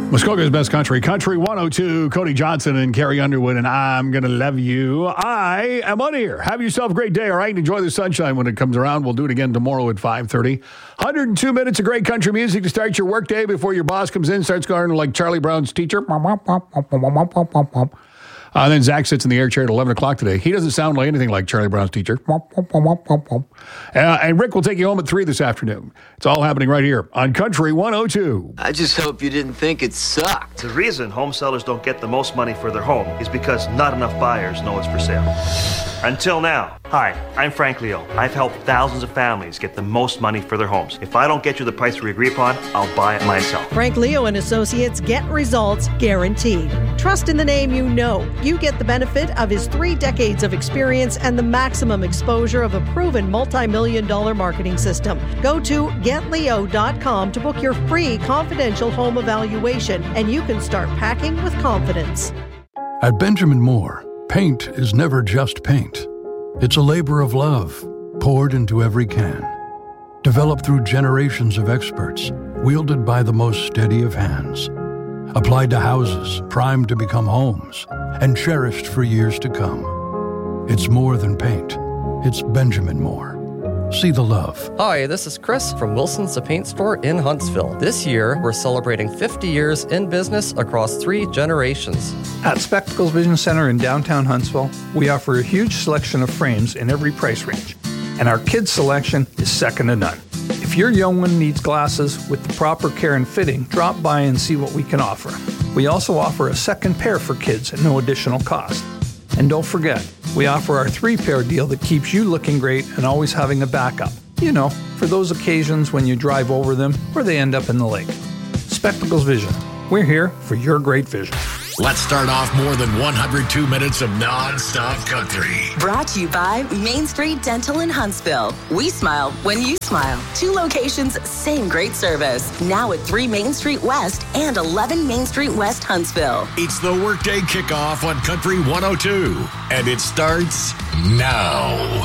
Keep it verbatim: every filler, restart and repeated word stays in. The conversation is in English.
Muskoka's Best Country, Country one oh two, Cody Johnson and Carrie Underwood, and I'm going to love you. I am on here. Have yourself a great day, all right? Enjoy the sunshine when it comes around. We'll do it again tomorrow at five thirty. one hundred two minutes of great country music to start your workday before your boss comes in, starts going like Charlie Brown's teacher. Uh, then Zach sits in the air chair at eleven o'clock today. He doesn't sound like anything like Charlie Brown's teacher. Uh, and Rick will take you home at three this afternoon. It's all happening right here on Country one oh two. I just hope you didn't think it sucked. The reason home sellers don't get the most money for their home is because not enough buyers know it's for sale. Until now. Hi, I'm Frank Leo. I've helped thousands of families get the most money for their homes. If I don't get you the price we agree upon, I'll buy it myself. Frank Leo and Associates, get results guaranteed. Trust in the name you know. You get the benefit of his three decades of experience and the maximum exposure of a proven multi-million dollar marketing system. Go to get leo dot com to book your free confidential home evaluation, and you can start packing with confidence. At Benjamin Moore, paint is never just paint. It's a labor of love, poured into every can. Developed through generations of experts, wielded by the most steady of hands. Applied to houses, primed to become homes, and cherished for years to come. It's more than paint. It's Benjamin Moore. See the love. Hi, this is Chris from Wilson's The Paint Store in Huntsville. This year, we're celebrating fifty years in business across three generations. At Spectacles Vision Center in downtown Huntsville, we offer a huge selection of frames in every price range, and our kids' selection is second to none. If your young one needs glasses with the proper care and fitting, drop by and see what we can offer. We also offer a second pair for kids at no additional cost. And don't forget, we offer our three-pair deal that keeps you looking great and always having a backup. You know, for those occasions when you drive over them or they end up in the lake. Spectacles Vision. We're here for your great vision. Let's start off more than one hundred two minutes of non-stop country. Brought to you by Main Street Dental in Huntsville. We smile when you smile. Two locations, same great service. Now at three Main Street West and eleven Main Street West, Huntsville. It's the workday kickoff on Country one oh two, and it starts now.